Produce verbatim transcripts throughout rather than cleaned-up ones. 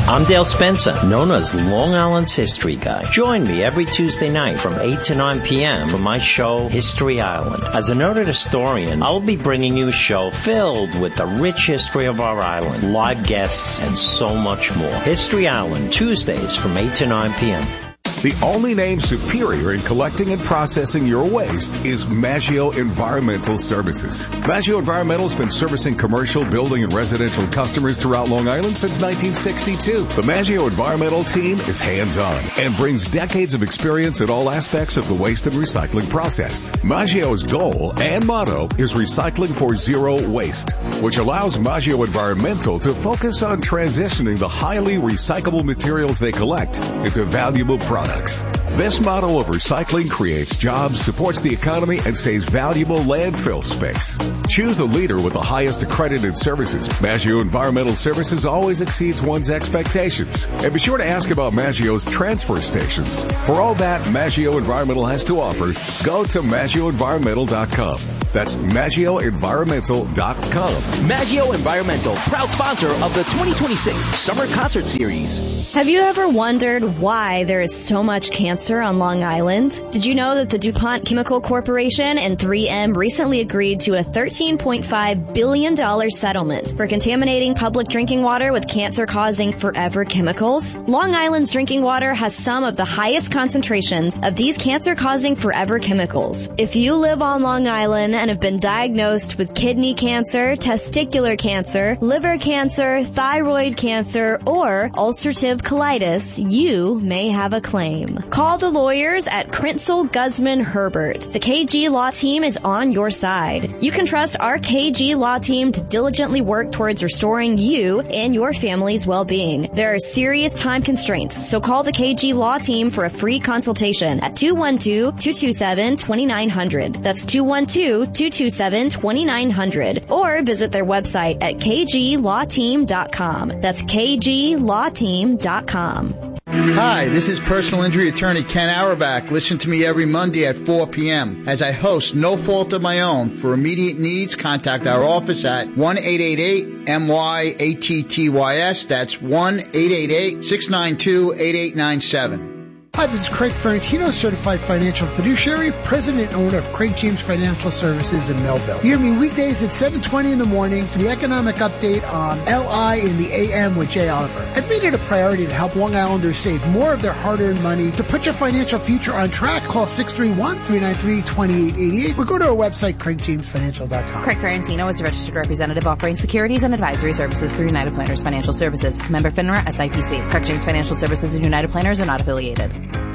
I'm Dale Spencer, known as Long Island's History Guy. Join me every Tuesday night from eight to nine p.m. for my show, History Island. As a noted historian, I'll be bringing you a show filled with the rich history of our island, live guests, and so much more. History Island, Tuesdays from eight to nine p.m. The only name superior in collecting and processing your waste is Maggio Environmental Services. Maggio Environmental has been servicing commercial, building, and residential customers throughout Long Island since nineteen sixty-two. The Maggio Environmental team is hands-on and brings decades of experience in all aspects of the waste and recycling process. Maggio's goal and motto is recycling for zero waste, which allows Maggio Environmental to focus on transitioning the highly recyclable materials they collect into valuable products. This motto of recycling creates jobs, supports the economy, and saves valuable landfill space. Choose the leader with the highest accredited services. Maggio Environmental Services always exceeds one's expectations. And be sure to ask about Maggio's transfer stations. For all that Maggio Environmental has to offer, go to maggio environmental dot com. That's maggio environmental dot com. Maggio Environmental, proud sponsor of the twenty twenty-six Summer Concert Series. Have you ever wondered why there is so much cancer on Long Island? Did you know that the DuPont Chemical Corporation and three M recently agreed to a thirteen point five billion dollars settlement for contaminating public drinking water with cancer-causing forever chemicals? Long Island's drinking water has some of the highest concentrations of these cancer-causing forever chemicals. If you live on Long Island and have been diagnosed with kidney cancer, testicular cancer, liver cancer, thyroid cancer, or ulcerative colitis, you may have a claim. Call the lawyers at Krinsel, Guzman, Herbert. The K G Law Team is on your side. You can trust our K G Law Team to diligently work towards restoring you and your family's well-being. There are serious time constraints, so call the K G Law Team for a free consultation at two one two, two two seven, two nine zero zero. That's two one two, two two seven, two nine zero zero. Or visit their website at k g law team dot com. That's k g law team dot com. Hi, this is personal injury attorney Ken Auerbach. Listen to me every Monday at four p.m. as I host No Fault of My Own. For immediate needs, contact our office at one eight eight eight M Y A T T Y S. That's one eight eight eight, six nine two, eight eight nine seven. Hi, this is Craig Ferrantino, Certified Financial Fiduciary, President and owner of Craig James Financial Services in Melville. Hear me weekdays at seven twenty in the morning for the economic update on L I in the A M with Jay Oliver. I've made it a priority to help Long Islanders save more of their hard-earned money. To put your financial future on track, call six three one, three nine three, two eight eight eight or go to our website, craig james financial dot com. Craig Ferrantino is a registered representative offering securities and advisory services through United Planners Financial Services. Member FINRA S I P C. Craig James Financial Services and United Planners are not affiliated.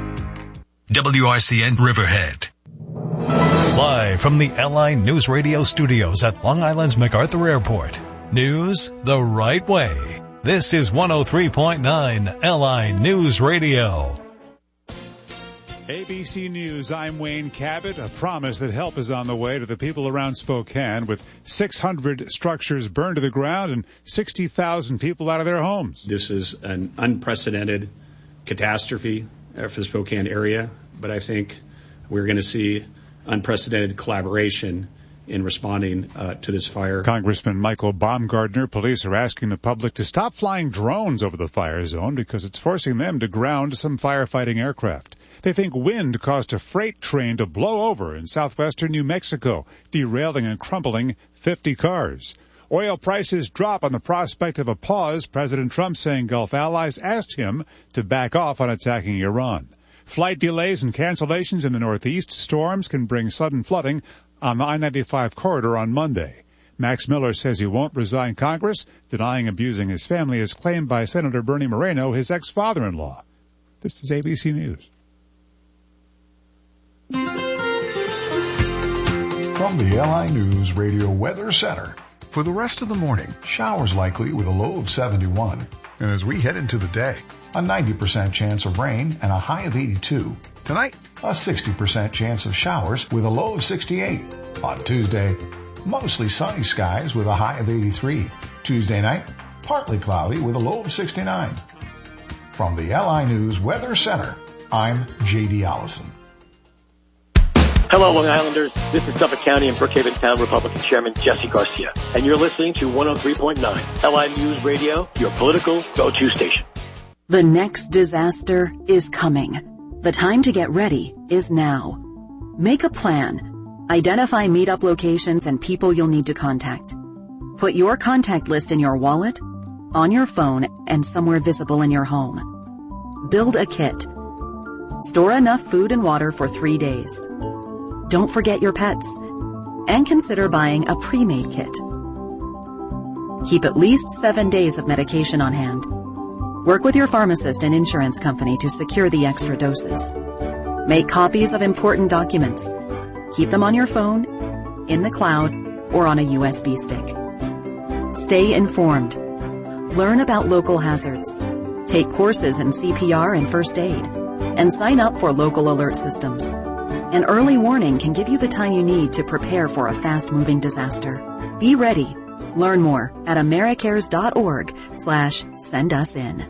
W R C N Riverhead. Live from the L I News Radio studios at Long Island's MacArthur Airport. News the right way. This is one oh three point nine L I News Radio. A B C News, I'm Wayne Cabot. A promise that help is on the way to the people around Spokane with six hundred structures burned to the ground and sixty thousand people out of their homes. This is an unprecedented catastrophe for the Spokane area, but I think we're going to see unprecedented collaboration in responding uh, to this fire. Congressman Michael Baumgardner, police are asking the public to stop flying drones over the fire zone because it's forcing them to ground some firefighting aircraft. They think wind caused a freight train to blow over in southwestern New Mexico, derailing and crumpling fifty cars. Oil prices drop on the prospect of a pause, President Trump saying Gulf allies asked him to back off on attacking Iran. Flight delays and cancellations in the Northeast. Storms can bring sudden flooding on the I ninety-five corridor on Monday. Max Miller says he won't resign Congress, denying abusing his family as claimed by Senator Bernie Moreno, his ex-father-in-law. This is A B C News. From the L I News Radio Weather Center. For the rest of the morning, showers likely with a low of seventy-one. And as we head into the day, a ninety percent chance of rain and a high of eighty-two. Tonight, a sixty percent chance of showers with a low of sixty-eight. On Tuesday, mostly sunny skies with a high of eighty-three. Tuesday night, partly cloudy with a low of sixty-nine. From the L I News Weather Center, I'm J D Allison. Hello, Long Islanders. This is Suffolk County and Brookhaven Town Republican Chairman Jesse Garcia, and you're listening to one oh three point nine L I News Radio, your political go-to station. The next disaster is coming. The time to get ready is now. Make a plan. Identify meetup locations and people you'll need to contact. Put your contact list in your wallet, on your phone, and somewhere visible in your home. Build a kit. Store enough food and water for three days. Don't forget your pets. And consider buying a pre-made kit. Keep at least seven days of medication on hand. Work with your pharmacist and insurance company to secure the extra doses. Make copies of important documents. Keep them on your phone, in the cloud, or on a U S B stick. Stay informed. Learn about local hazards. Take courses in C P R and first aid. And sign up for local alert systems. An early warning can give you the time you need to prepare for a fast-moving disaster. Be ready. Learn more at americares.org slash send us in.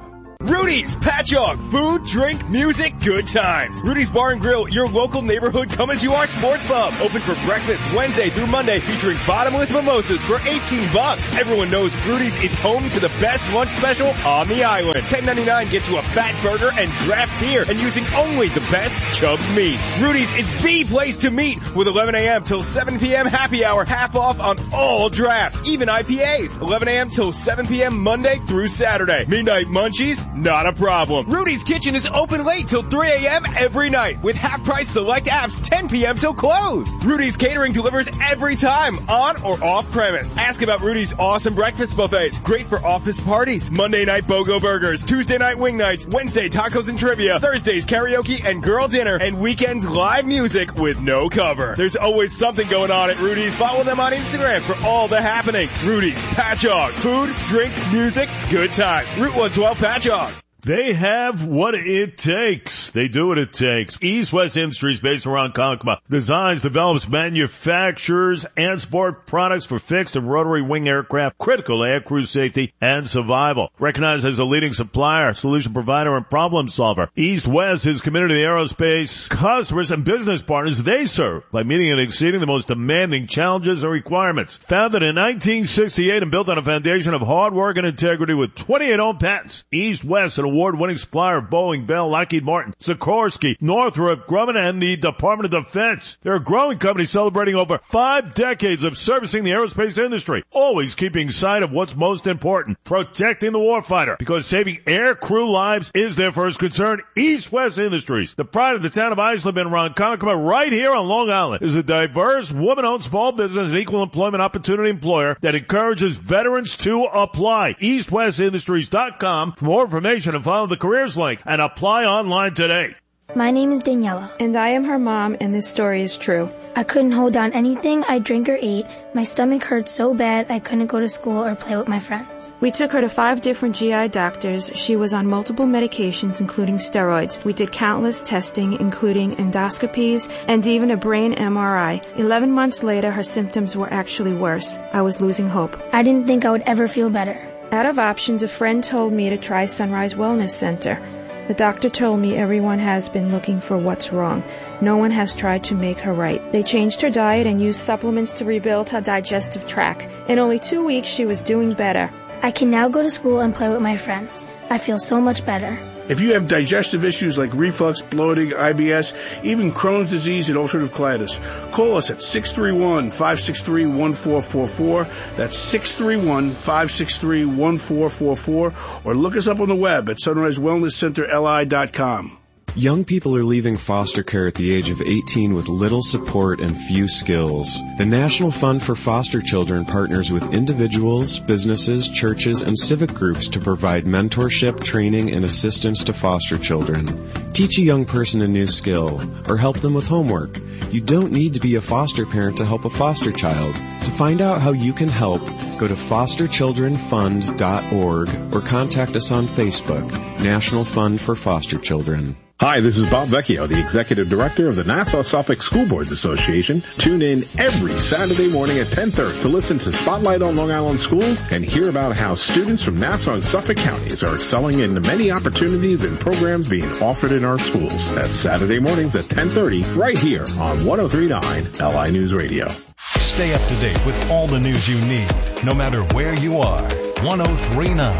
Rudy's Patchogue. Food, drink, music, good times. Rudy's Bar and Grill, your local neighborhood come-as-you-are sports pub. Open for breakfast Wednesday through Monday, featuring bottomless mimosas for eighteen bucks. Everyone knows Rudy's is home to the best lunch special on the island. ten ninety-nine gets you a fat burger and draft beer, and using only the best Chubb's meats. Rudy's is the place to meet with eleven a.m. till seven p.m. happy hour, half off on all drafts, even I P As. eleven a.m. till seven p.m. Monday through Saturday. Midnight munchies? Not a problem. Rudy's Kitchen is open late till three a.m. every night with half-price select apps ten p.m. till close. Rudy's Catering delivers every time, on or off premise. Ask about Rudy's awesome breakfast buffets. Great for office parties. Monday night BOGO burgers. Tuesday night wing nights. Wednesday tacos and trivia. Thursdays karaoke and girl dinner. And weekends live music with no cover. There's always something going on at Rudy's. Follow them on Instagram for all the happenings. Rudy's Patchogue. Food, drink, music, good times. Route one twelve Patchogue. They have what it takes. They do what it takes. East West Industries, based around Concoma, designs, develops, manufactures, and support products for fixed and rotary wing aircraft, critical air crew safety and survival. Recognized as a leading supplier, solution provider, and problem solver, East West is committed to the aerospace customers and business partners they serve by meeting and exceeding the most demanding challenges and requirements. Founded in nineteen sixty-eight and built on a foundation of hard work and integrity with twenty-eight owned patents, East West, an award-winning supplier of Boeing, Bell, Lockheed Martin, Sikorsky, Northrop Grumman, and the Department of Defense. They're a growing company celebrating over five decades of servicing the aerospace industry, always keeping sight of what's most important, protecting the warfighter, because saving air crew lives is their first concern. East West Industries, the pride of the town of Islip and Ronkonkoma, right here on Long Island, is a diverse, woman-owned small business and equal employment opportunity employer that encourages veterans to apply. east west industries dot com for more information and follow the careers link and apply online today. My name is Daniela. And I am her mom, and this story is true. I couldn't hold down anything I drank or ate. My stomach hurt so bad I couldn't go to school or play with my friends. We took her to five different G I doctors. She was on multiple medications, including steroids. We did countless testing, including endoscopies and even a brain M R I. Eleven months later, her symptoms were actually worse. I was losing hope. I didn't think I would ever feel better. Out of options, a friend told me to try Sunrise Wellness Center. The doctor told me everyone has been looking for what's wrong. No one has tried to make her right. They changed her diet and used supplements to rebuild her digestive tract. In only two weeks, she was doing better. I can now go to school and play with my friends. I feel so much better. If you have digestive issues like reflux, bloating, I B S, even Crohn's disease and ulcerative colitis, call us at six three one, five six three, one four four four. That's six three one, five six three, one four four four. Or look us up on the web at sunrise wellness center l i dot com. Young people are leaving foster care at the age of eighteen with little support and few skills. The National Fund for Foster Children partners with individuals, businesses, churches, and civic groups to provide mentorship, training, and assistance to foster children. Teach a young person a new skill or help them with homework. You don't need to be a foster parent to help a foster child. To find out how you can help, go to foster children fund dot org or contact us on Facebook, National Fund for Foster Children. Hi, this is Bob Vecchio, the Executive Director of the Nassau-Suffolk School Boards Association. Tune in every Saturday morning at ten thirty to listen to Spotlight on Long Island Schools and hear about how students from Nassau and Suffolk counties are excelling in the many opportunities and programs being offered in our schools. That's Saturday mornings at ten thirty right here on one oh three point nine L I News Radio. Stay up to date with all the news you need, no matter where you are. one oh three point nine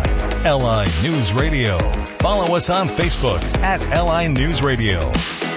L I News Radio. Follow us on Facebook at L I News Radio.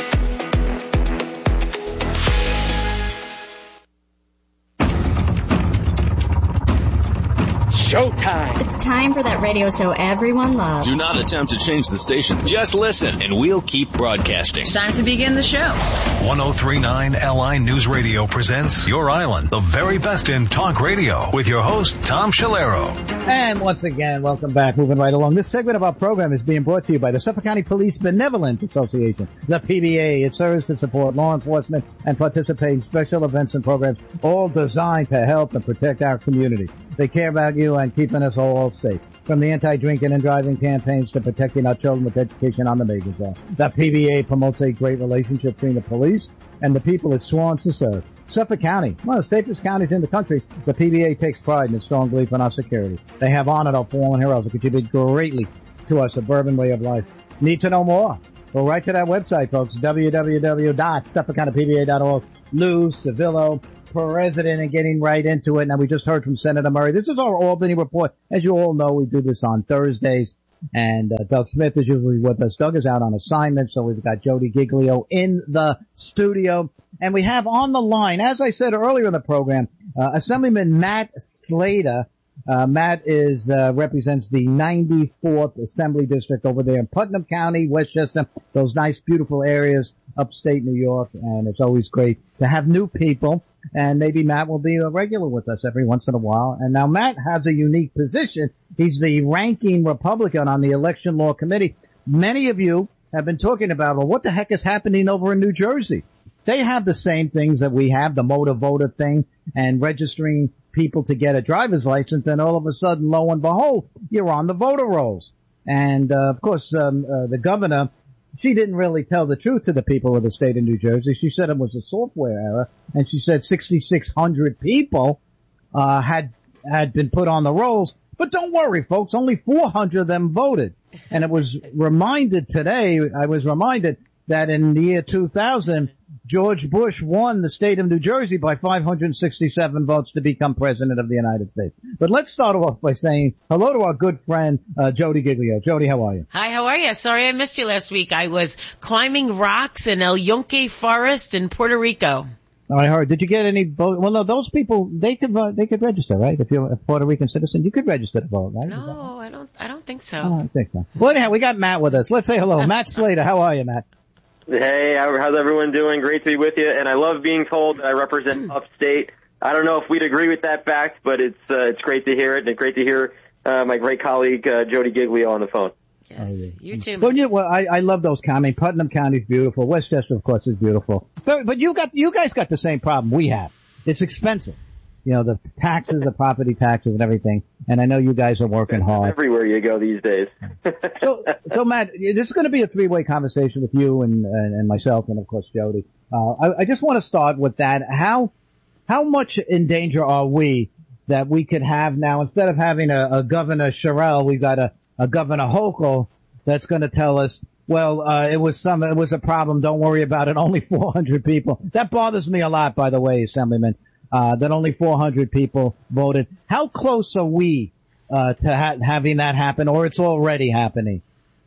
Showtime! It's time for that radio show everyone loves. Do not attempt to change the station. Just listen, and we'll keep broadcasting. It's time to begin the show. one oh three point nine L I News Radio presents Your Island, the very best in talk radio, with your host, Tom Shalero. And once again, welcome back. Moving right along. This segment of our program is being brought to you by the Suffolk County Police Benevolent Association, the P B A. It serves to support law enforcement and participate in special events and programs, all designed to help and protect our community. They care about you and keeping us all safe. From the anti-drinking and driving campaigns to protecting our children with education on the major zone. The P B A promotes a great relationship between the police and the people it's sworn to serve. Suffolk County, one of the safest counties in the country, the P B A takes pride in its strong belief in our security. They have honored our fallen heroes and contribute greatly to our suburban way of life. Need to know more? Go right to that website, folks, w w w dot suffolk county p b a dot org. Lou Civillo, President, and getting right into it. Now, we just heard from Senator Murray. This is our Albany report. As you all know, we do this on Thursdays, and uh, Doug Smith is usually with us. Doug is out on assignment, so we've got Jody Giglio in the studio. And we have on the line, as I said earlier in the program, uh, Assemblyman Matt Slater. Uh, Matt is, uh, represents the ninety-fourth Assembly District over there in Putnam County, Westchester, those nice, beautiful areas upstate New York, and it's always great to have new people. And maybe Matt will be a regular with us every once in a while. And now Matt has a unique position. He's the ranking Republican on the Election Law Committee. Many of you have been talking about, well, what the heck is happening over in New Jersey? They have the same things that we have, the motor voter thing and registering people to get a driver's license. And all of a sudden, lo and behold, you're on the voter rolls. And, uh, of course, um, uh, the governor, she didn't really tell the truth to the people of the state of New Jersey. She said it was a software error, and she said sixty-six hundred people uh had had been put on the rolls. But don't worry, folks, only four hundred of them voted. And it was reminded today, I was reminded that in the year two thousand, George Bush won the state of New Jersey by five hundred sixty-seven votes to become president of the United States. But let's start off by saying hello to our good friend, uh, Jody Giglio. Jody, how are you? Hi, how are you? Sorry I missed you last week. I was climbing rocks in El Yunque Forest in Puerto Rico. I heard. Did you get any vote? Well, no, those people, they could vote, they could register, right? If you're a Puerto Rican citizen, you could register to vote, right? No, I don't, I don't think so. I don't think so. Well, anyhow, we got Matt with us. Let's say hello. Matt Slater, how are you, Matt? Hey, how's everyone doing? Great to be with you. And I love being told that I represent upstate. I don't know if we'd agree with that fact, but it's uh, it's great to hear it, and it's great to hear uh, my great colleague uh, Jody Giglio on the phone. Yes, you too. Well, you, well I, I love those counties. Putnam County is beautiful. Westchester, of course, is beautiful. But, but you got you guys got the same problem we have. It's expensive. You know, the taxes, the property taxes and everything. And I know you guys are working hard. Everywhere you go these days. so, so Matt, this is going to be a three-way conversation with you and, and, and myself and, of course, Jody. Uh, I, I just want to start with that. How, how much in danger are we that we could have now, instead of having a, a Governor Sherrill, we've got a, a Governor Hochul that's going to tell us, well, uh, it was some, it was a problem. Don't worry about it. Only four hundred people. That bothers me a lot, by the way, Assemblyman. Uh, that only four hundred people voted. How close are we, uh, to ha- having that happen, or it's already happening?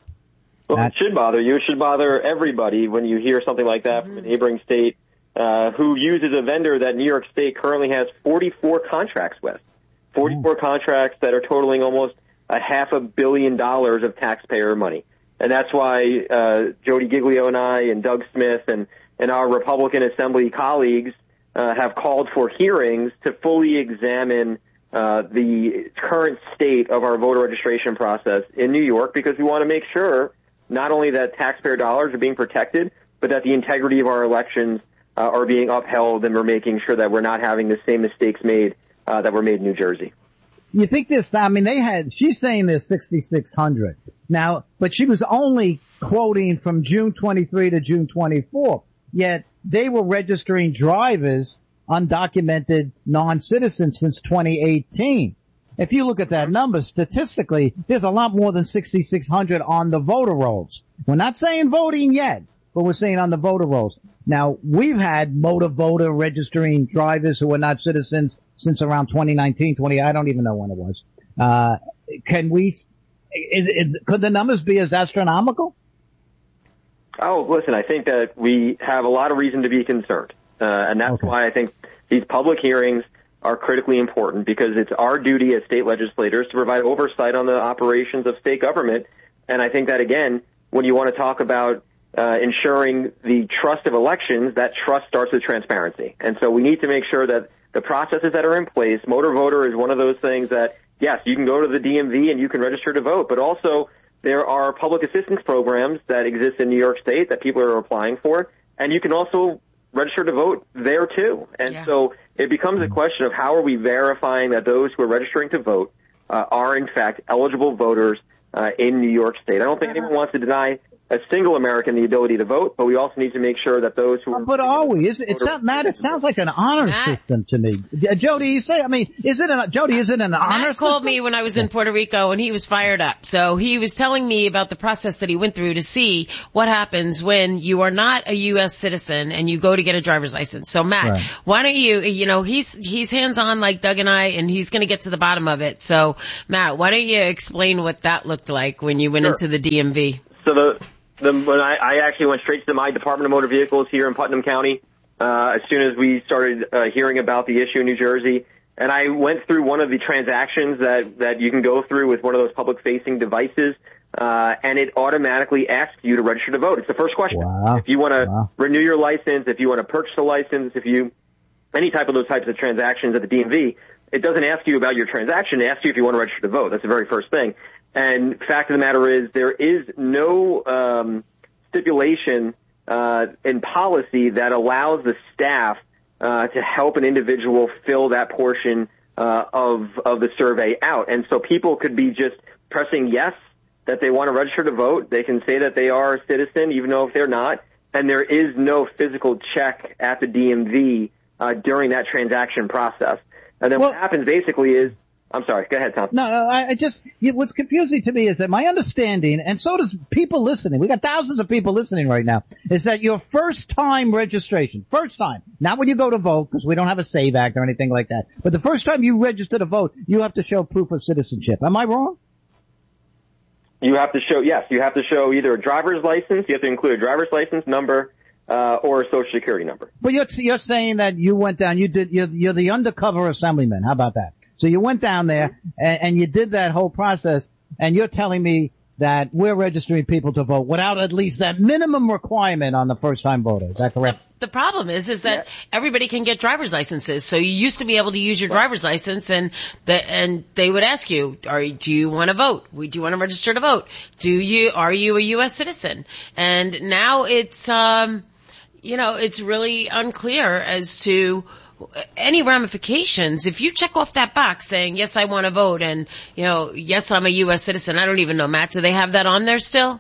Well, That's- it should bother you. It should bother everybody when you hear something like that from a neighboring state, uh, who uses a vendor that New York State currently has forty-four contracts with. forty-four Ooh. Contracts that are totaling almost a half a billion dollars of taxpayer money. And that's why, uh, Jody Giglio and I and Doug Smith and, and our Republican Assembly colleagues Uh, have called for hearings to fully examine uh, the current state of our voter registration process in New York, because we want to make sure not only that taxpayer dollars are being protected, but that the integrity of our elections uh, are being upheld, and we're making sure that we're not having the same mistakes made uh, that were made in New Jersey. You think this, I mean, they had, she's saying there's sixty-six hundred. Now, but she was only quoting from June twenty-third to June twenty-fourth. Yet they were registering drivers, undocumented non-citizens, since twenty eighteen. If you look at that number, statistically, there's a lot more than sixty-six hundred on the voter rolls. We're not saying voting yet, but we're saying on the voter rolls. Now, we've had motor voter registering drivers who are not citizens since around twenty nineteen, twenty, I don't even know when it was. Uh, can we, is, is, could the numbers be as astronomical? Oh, listen, I think that we have a lot of reason to be concerned. Uh, and that's okay. why I think these public hearings are critically important, because it's our duty as state legislators to provide oversight on the operations of state government. And I think that, again, when you want to talk about uh, ensuring the trust of elections, that trust starts with transparency. And so we need to make sure that the processes that are in place, motor voter is one of those things that, yes, you can go to the D M V and you can register to vote, but also there are public assistance programs that exist in New York State that people are applying for, and you can also register to vote there too. And yeah. so it becomes a question of how are we verifying that those who are registering to vote uh, are in fact eligible voters uh, in New York State. I don't think anyone wants to deny a single American the ability to vote, but we also need to make sure that those who... But are we? Is, it's not, Matt, it sounds like an honor Matt. system to me. Jody, you say, I mean, is it a, Jody, is it an Matt honor Matt called system? me when I was in Puerto Rico and he was fired up. So he was telling me about the process that he went through to see what happens when you are not a U S citizen and you go to get a driver's license. So Matt, right. why don't you, you know, he's, he's hands-on like Doug and I, and he's going to get to the bottom of it. So Matt, why don't you explain what that looked like when you went sure. into the D M V? So the... The, when I, I actually went straight to my Department of Motor Vehicles here in Putnam County uh, as soon as we started uh, hearing about the issue in New Jersey, and I went through one of the transactions that, that you can go through with one of those public-facing devices, uh, and it automatically asks you to register to vote. It's the first question. Wow. If you want to wow. renew your license, if you want to purchase a license, if you any type of those types of transactions at the D M V, it doesn't ask you about your transaction. It asks you if you want to register to vote. That's the very first thing. And fact of the matter is, there is no um, stipulation uh, in policy that allows the staff uh, to help an individual fill that portion uh, of of the survey out. And so people could be just pressing yes that they want to register to vote. They can say that they are a citizen, even though if they're not. And there is no physical check at the D M V uh, during that transaction process. And then well, what happens basically is, I'm sorry, go ahead, Tom. No, I, I just, what's confusing to me is that my understanding, and so does people listening, we got thousands of people listening right now, is that your first time registration, first time, not when you go to vote, because we don't have a SAVE Act or anything like that, but the first time you register to vote, you have to show proof of citizenship. Am I wrong? You have to show, yes, you have to show either a driver's license, you have to include a driver's license number, uh, or a social security number. But you're, you're saying that you went down, you did, you're, you're the undercover assemblyman. How about that? So you went down there and, and you did that whole process, and you're telling me that we're registering people to vote without at least that minimum requirement on the first-time voter. Is that correct? The problem is, is that yeah. everybody can get driver's licenses. So you used to be able to use your driver's license, and the, and they would ask you, "Are do you want to vote? Do you want to register to vote? Do you are you a U S citizen?" And now it's um, you know, it's really unclear as to any ramifications. If you check off that box saying, yes, I want to vote, and, you know, yes, I'm a U S citizen. I don't even know, Matt, do they have that on there still?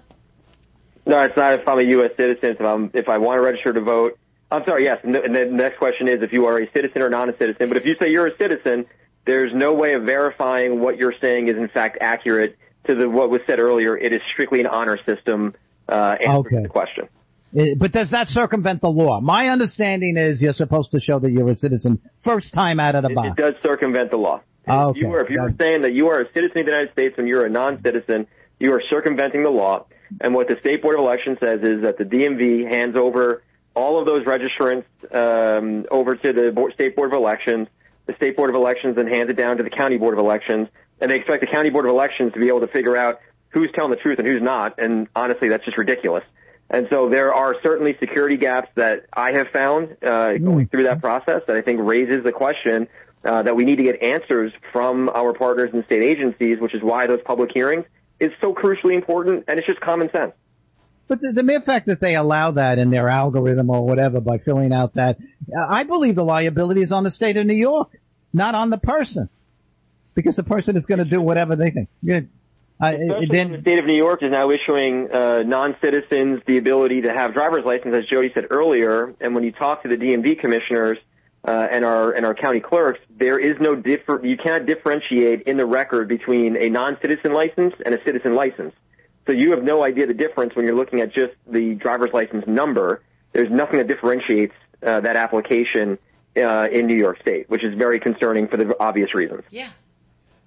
No, it's not if I'm a U S citizen. If I'm, if I want to register to vote, I'm sorry, yes. And the, and the next question is if you are a citizen or not a citizen. But if you say you're a citizen, there's no way of verifying what you're saying is in fact accurate to the, what was said earlier. It is strictly an honor system, uh, answer okay. to the question. But does that circumvent the law? My understanding is you're supposed to show that you're a citizen first time out of the it, box. It does circumvent the law. Okay. If you are, if you are saying that you are a citizen of the United States when you're a non-citizen, you are circumventing the law. And what the State Board of Elections says is that the D M V hands over all of those registrants um, over to the State Board of Elections. The State Board of Elections then hands it down to the County Board of Elections. And they expect the County Board of Elections to be able to figure out who's telling the truth and who's not. And honestly, that's just ridiculous. And so there are certainly security gaps that I have found uh, going through that process that I think raises the question uh, that we need to get answers from our partners in state agencies, which is why those public hearings is so crucially important, and it's just common sense. But the, the mere fact that they allow that in their algorithm or whatever by filling out that, uh, I believe the liability is on the state of New York, not on the person, because the person is going to do whatever they think. Good. Uh, then, the state of New York is now issuing uh, non-citizens the ability to have driver's license, as Jody said earlier. And when you talk to the D M V commissioners uh, and our and our county clerks, there is no differ. You cannot differentiate in the record between a non-citizen license and a citizen license. So you have no idea the difference when you're looking at just the driver's license number. There's nothing that differentiates uh, that application uh, in New York State, which is very concerning for the obvious reasons. Yeah.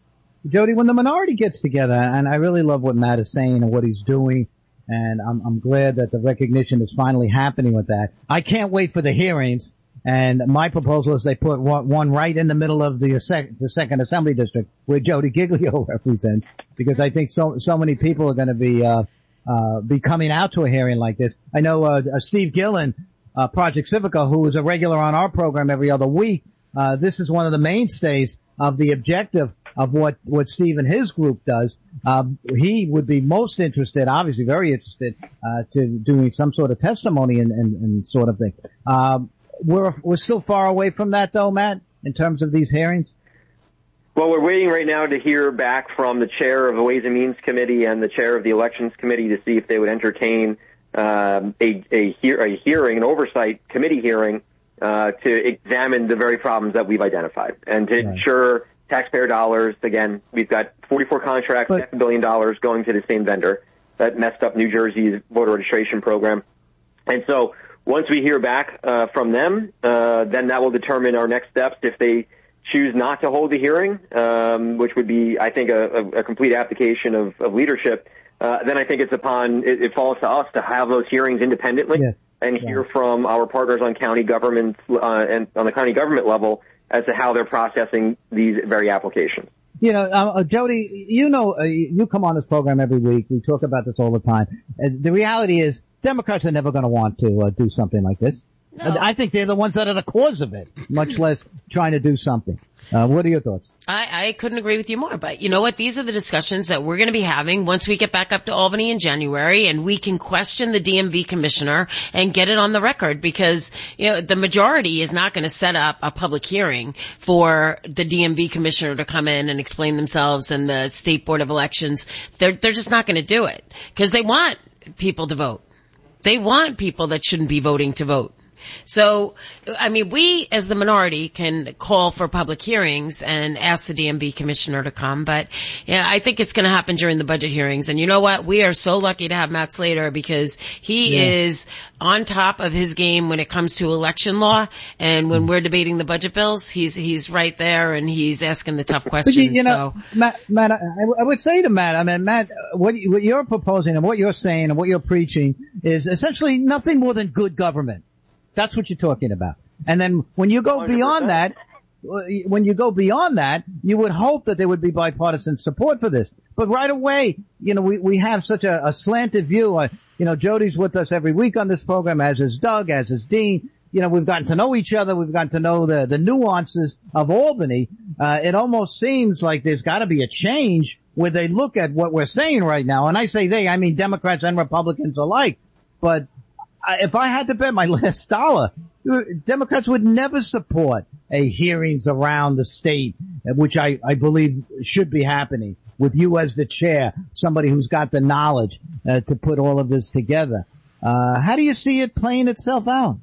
Jody, when the minority gets together, and I really love what Matt is saying and what he's doing, and I'm, I'm glad that the recognition is finally happening with that. I can't wait for the hearings, and my proposal is they put one, one right in the middle of the, sec, the second assembly district where Jody Giglio represents, because I think so so many people are going to be uh, uh, be coming out to a hearing like this. I know uh, uh, Steve Gillen, uh, Project Civica, who is a regular on our program every other week. Uh, this is one of the mainstays of the objective of what, what Steve and his group does. Um, he would be most interested, obviously very interested, uh, to doing some sort of testimony and, and, and sort of thing. Um, we're, we're still far away from that though, Matt, in terms of these hearings? Well, we're waiting right now to hear back from the chair of the Ways and Means Committee and the chair of the Elections Committee to see if they would entertain, um, a, a, hear, a hearing, an oversight committee hearing, uh, to examine the very problems that we've identified and to right. ensure taxpayer dollars. Again, we've got forty-four contracts, but, half a billion dollars going to the same vendor that messed up New Jersey's voter registration program. And so once we hear back uh, from them, uh, then that will determine our next steps. If they choose not to hold the hearing, um, which would be, I think, a, a, a complete abdication of, of leadership, uh, then I think it's upon, it, it falls to us to have those hearings independently yeah. and hear yeah. from our partners on county government uh, and on the county government level as to how they're processing these very applications. You know, uh, Jody, you know, uh, you come on this program every week. We talk about this all the time. Uh, the reality is Democrats are never going to want to uh, do something like this. No. I think they're the ones that are the cause of it, much less trying to do something. Uh, what are your thoughts? I, I couldn't agree with you more, but you know what? These are the discussions that we're going to be having once we get back up to Albany in January, and we can question the D M V commissioner and get it on the record, because, you know, the majority is not going to set up a public hearing for the D M V commissioner to come in and explain themselves and the State Board of Elections. They're, they're just not going to do it because they want people to vote. They want people that shouldn't be voting to vote. So, I mean, we as the minority can call for public hearings and ask the D M V commissioner to come, but yeah, I think it's going to happen during the budget hearings. And you know what? We are so lucky to have Matt Slater because he yeah. is on top of his game when it comes to election law. And when we're debating the budget bills, he's, he's right there and he's asking the tough questions. But you, you know, so. Matt, Matt, I, I would say to Matt, I mean, Matt, what, what you're proposing and what you're saying and what you're preaching is essentially nothing more than good government. That's what you're talking about. And then when you go one hundred percent beyond that, when you go beyond that, you would hope that there would be bipartisan support for this. But right away, you know, we, we have such a, a slanted view. Uh, you know, Jody's with us every week on this program, as is Doug, as is Dean. You know, we've gotten to know each other. We've gotten to know the, the nuances of Albany. Uh, it almost seems like there's got to be a change where they look at what we're saying right now. And I say they, I mean Democrats and Republicans alike. But if I had to bet my last dollar, Democrats would never support a hearings around the state, which I, I believe should be happening with you as the chair, somebody who's got the knowledge uh, to put all of this together. Uh, how do you see it playing itself out?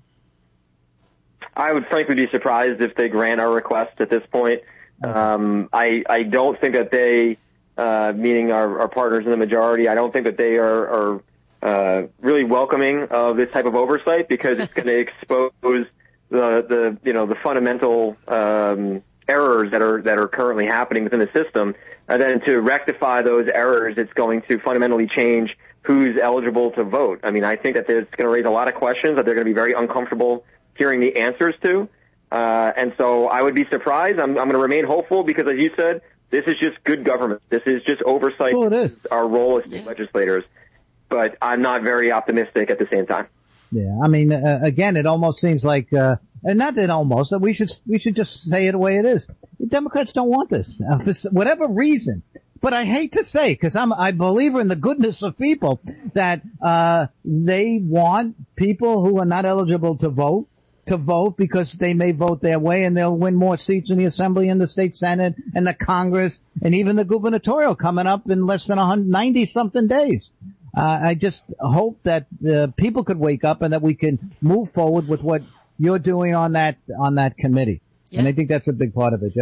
I would frankly be surprised if they grant our request at this point. Um, I, I don't think that they, uh, meaning our, our partners in the majority, I don't think that they are, are Uh, really welcoming of this type of oversight because it's going to expose the, the, you know, the fundamental, um, errors that are, that are currently happening within the system. And then to rectify those errors, it's going to fundamentally change who's eligible to vote. I mean, I think that it's going to raise a lot of questions that they're going to be very uncomfortable hearing the answers to. Uh, and so I would be surprised. I'm, I'm going to remain hopeful because, as you said, this is just good government. This is just oversight. Oh, it is. Our role as state legislators. But I'm not very optimistic at the same time. Yeah, I mean, uh, again, it almost seems like, uh, and not that almost, we should, we should just say it the way it is. The Democrats don't want this, uh, for whatever reason. But I hate to say, cause I'm, I believe in the goodness of people, that, uh, they want people who are not eligible to vote, to vote because they may vote their way and they'll win more seats in the Assembly and the State Senate and the Congress and even the gubernatorial coming up in less than one hundred ninety something days. Uh, I just hope that uh, people could wake up and that we can move forward with what you're doing on that on that committee. Yeah. And I think that's a big part of it, Jody.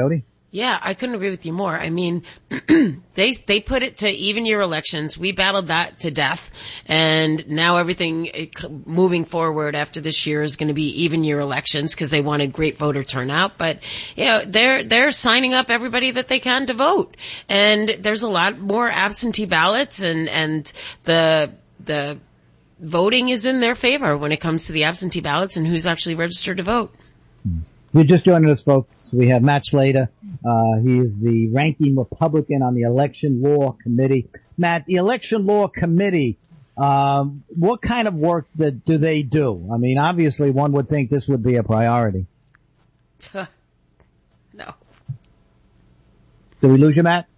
Yeah, I couldn't agree with you more. I mean, they they put it to even year elections. We battled that to death, and now everything moving forward after this year is going to be even year elections because they wanted great voter turnout. But you know, they're they're signing up everybody that they can to vote, and there's a lot more absentee ballots, and and the the voting is in their favor when it comes to the absentee ballots and who's actually registered to vote. You're just joining us, folks. We have Matt Slater. Uh, he is the ranking Republican on the Election Law Committee. Matt, the Election Law Committee, um, what kind of work that do they do? I mean, obviously one would think this would be a priority. No. Did we lose you, Matt?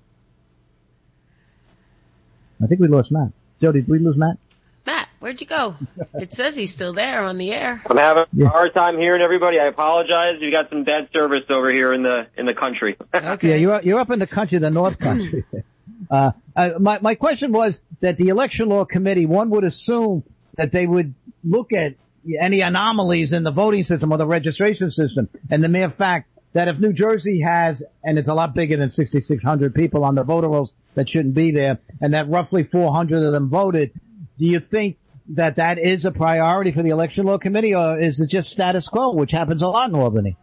I think we lost Matt. Joe, did we lose Matt? Matt, where'd you go? It says he's still there on the air. I'm having a hard time hearing everybody. I apologize. You got some bad service over here in the in the country. Okay. Yeah, you're you're up in the country, the North Country. uh, uh, my my question was that the Election Law Committee, one would assume that they would look at any anomalies in the voting system or the registration system, and the mere fact that if New Jersey has, and it's a lot bigger than sixty-six hundred people on the voter rolls that shouldn't be there, and that roughly four hundred of them voted. Do you think that that is a priority for the Election Law Committee, or is it just status quo, which happens a lot in Albany?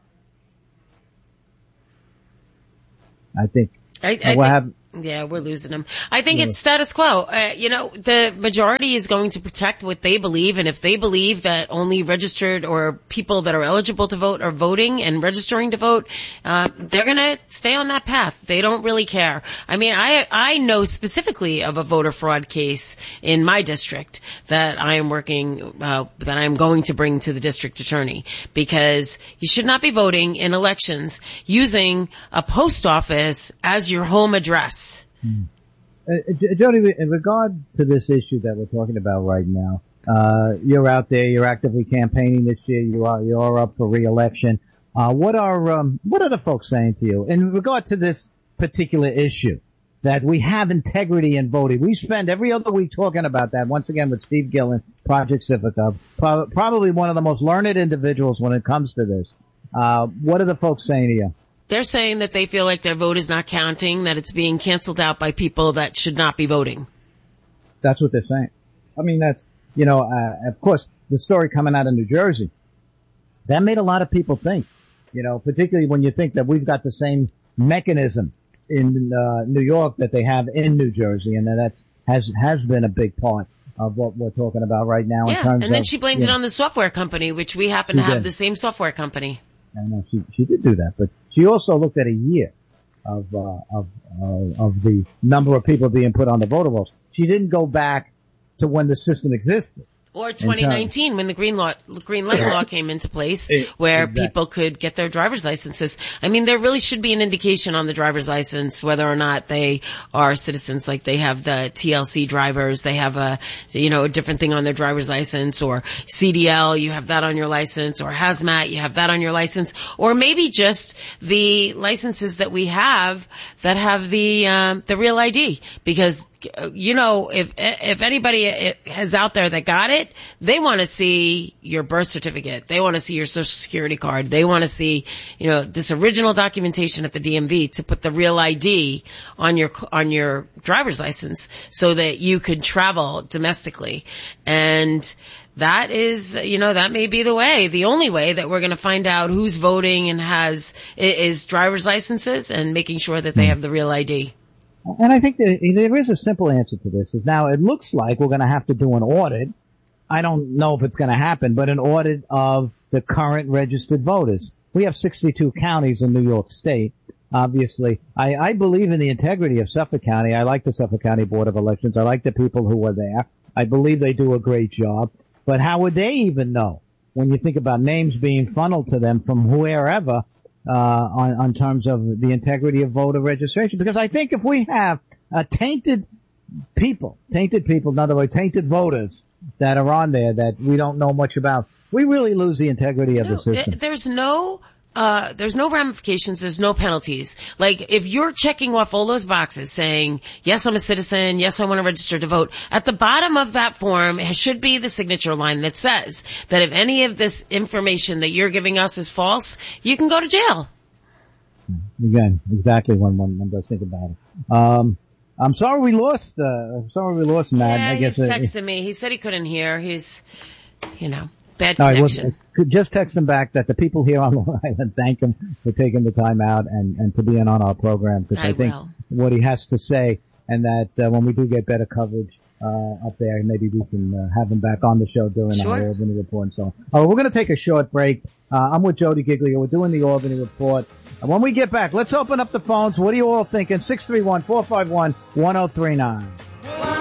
I think. I, I what think happened? Yeah, we're losing them. I think yeah. it's status quo. Uh, you know, the majority is going to protect what they believe, and if they believe that only registered or people that are eligible to vote are voting and registering to vote, uh, they're going to stay on that path. They don't really care. I mean, I I know specifically of a voter fraud case in my district that I am working, uh, that I am going to bring to the district attorney, because you should not be voting in elections using a post office as your home address. Hmm. Uh, Jody, in regard to this issue that we're talking about right now, uh, you're out there, you're actively campaigning this year, you are, you are up for re-election. Uh, what are, um, what are the folks saying to you in regard to this particular issue? That we have integrity in voting. We spend every other week talking about that, once again with Steve Gillen, Project Civica, pro- probably one of the most learned individuals when it comes to this. Uh, what are the folks saying to you? They're saying that they feel like their vote is not counting, that it's being canceled out by people that should not be voting. That's what they're saying. I mean, that's, you know, uh, of course, the story coming out of New Jersey, that made a lot of people think, you know, particularly when you think that we've got the same mechanism in uh, New York that they have in New Jersey, and that has has been a big part of what we're talking about right now. Yeah, in terms and then of, she blamed you know, it on the software company, which we happen to have did. the same software company. I know she she did do that, but she also looked at a year of uh, of uh, of the number of people being put on the voter rolls. She didn't go back to when the system existed. Or twenty nineteen, when the green law, green light law came into place, where exactly. people could get their driver's licenses. I mean, there really should be an indication on the driver's license whether or not they are citizens. Like they have the T L C drivers, they have a, you know, a different thing on their driver's license, or C D L, you have that on your license, or hazmat, you have that on your license, or maybe just the licenses that we have that have the um, the real I D, because you know, if if anybody is out there that got it, they want to see your birth certificate. They want to see your social security card. They want to see, you know, this original documentation at the D M V to put the real I D on your on your driver's license so that you could travel domestically. And that is, you know, that may be the way, the only way that we're going to find out who's voting and has is driver's licenses, and making sure that they have the real I D. And I think that there is a simple answer to this. Is now it looks like we're going to have to do an audit. I don't know if it's going to happen, but an audit of the current registered voters. We have sixty-two counties in New York State. Obviously, I, I believe in the integrity of Suffolk County. I like the Suffolk County Board of Elections. I like the people who are there. I believe they do a great job. But how would they even know when you think about names being funneled to them from wherever? Uh, on, on terms of the integrity of voter registration, because I think if we have uh, tainted people, tainted people, in other words, tainted voters that are on there that we don't know much about, we really lose the integrity of no, the system. Th- there's no, uh, there's no ramifications, there's no penalties. Like, if you're checking off all those boxes saying, yes, I'm a citizen, yes, I want to register to vote, at the bottom of that form should be the signature line that says that if any of this information that you're giving us is false, you can go to jail. Again, exactly when one, one does think about it. Um, I'm sorry we lost, uh, I'm sorry we lost Matt. Yeah, I guess he's uh, texting me. He said he couldn't hear. He's, you know, bad all right, well, connection. could just text him back that the people here on Long Island thank him for taking the time out and, and for being on our program, because I, I think will. what he has to say, and that uh, when we do get better coverage uh up there, maybe we can uh, have him back on the show during Sure. our Albany Report and so on. All right, we're going to take a short break. Uh, I'm with Jody Giglio. We're doing the Albany Report. And when we get back, let's open up the phones. What are you all thinking? six three one, four five one, one oh three nine.